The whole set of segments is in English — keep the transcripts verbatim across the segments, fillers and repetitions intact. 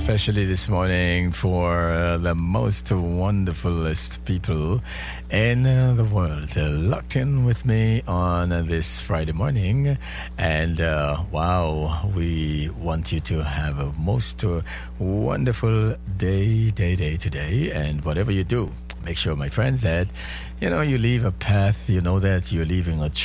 especially this morning for uh, the most wonderfulest people in uh, the world uh, locked in with me on uh, this Friday morning. And uh, wow, we want you to have a most uh, wonderful day, day, day today. And whatever you do, make sure, my friends, that you know you leave a path, you know that you're leaving a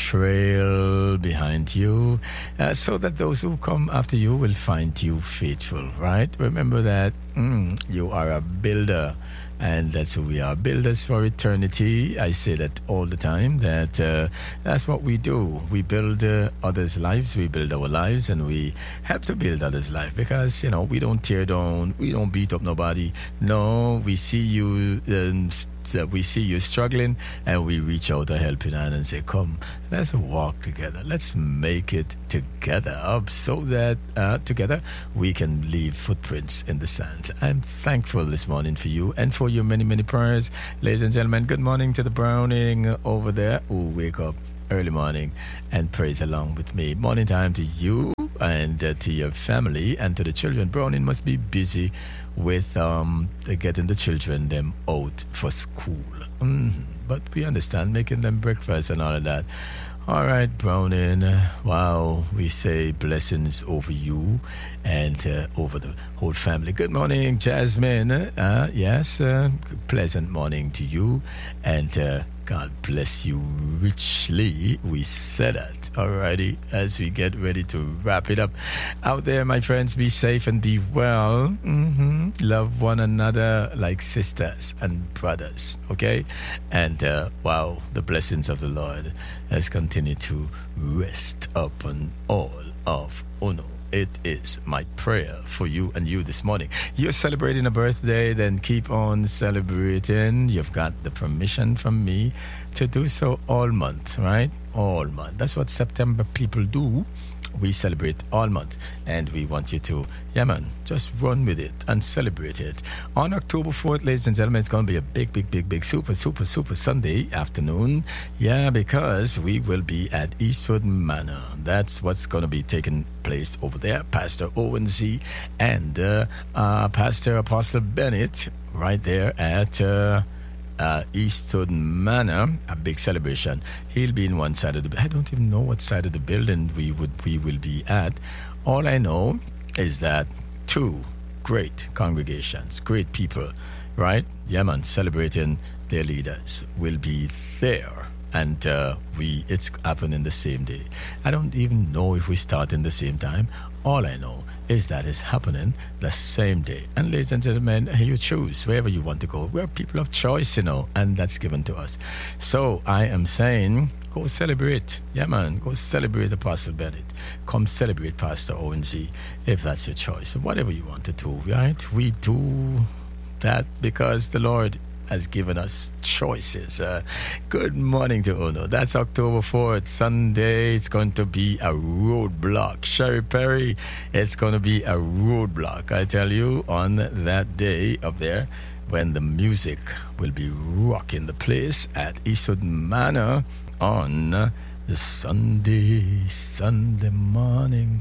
trail behind you, uh, so that those who come after you will find you faithful, right? Remember that mm, you are a builder, and that's who we are, builders for eternity. I say that all the time, that uh, that's what we do. We build uh, others' lives, we build our lives, and we help to build others' lives, because, you know, we don't tear down, we don't beat up nobody. No, we see you, um, st- we see you struggling, and we reach out a helping hand and say, come, let's walk together. Let's make it together up, so that uh, together we can leave footprints in the sand. I'm thankful this morning for you and for your many, many prayers. Ladies and gentlemen, good morning to the Browning over there who wake up early morning and praise along with me. Morning time to you and uh, to your family and to the children. Browning must be busy with um, getting the children them out for school. Mm-hmm. But we understand, making them breakfast and all of that. All right, Browning. Wow, we say blessings over you and uh, over the whole family. Good morning, Jasmine. Uh, yes, uh, pleasant morning to you. And uh, God bless you richly. We said that. Alrighty, as we get ready to wrap it up. Out there, my friends, be safe and be well. Mm-hmm. Love one another like sisters and brothers, okay? And uh, wow, the blessings of the Lord has continued to rest upon all of Uno. It is my prayer for you and you this morning. You're celebrating a birthday, then keep on celebrating. You've got the permission from me to do so all month, right? All month. That's what September people do. We celebrate all month, and we want you to, yeah man, just run with it and celebrate it. On October fourth, ladies and gentlemen, it's going to be a big, big, big, big, super, super, super Sunday afternoon. Yeah, because we will be at Eastwood Manor. That's what's going to be taking place over there. Pastor Owen Z and uh, uh, Pastor Apostle Bennett right there at... Uh, Uh, Eastwood Manor, a big celebration. He'll be in one side of the... I don't even know what side of the building we would we will be at. All I know is that two great congregations, great people, right? Yeah, man, celebrating their leaders will be there. And uh, we it's happening the same day. I don't even know if we start in the same time. All I know is that it's happening the same day. And ladies and gentlemen, you choose wherever you want to go. We're people of choice, you know, and that's given to us. So I am saying, go celebrate. Yeah, man, go celebrate Apostle Bennett. Come celebrate Pastor O N Z, if that's your choice. Whatever you want to do, right? We do that because the Lord has given us choices. Uh, good morning to Uno. That's October fourth, Sunday. It's going to be a roadblock. Sherry Perry, it's going to be a roadblock, I tell you, on that day up there when the music will be rocking the place at Eastwood Manor on the Sunday, Sunday morning.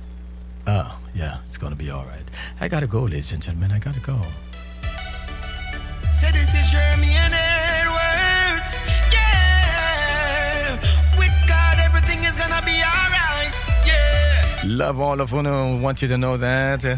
Oh, yeah, it's going to be all right. I got to go, ladies and gentlemen. I got to go. Say this is Jeremy and Edwards. Yeah. With God, everything is gonna be alright. Yeah. Love all of Uno. Want you to know that.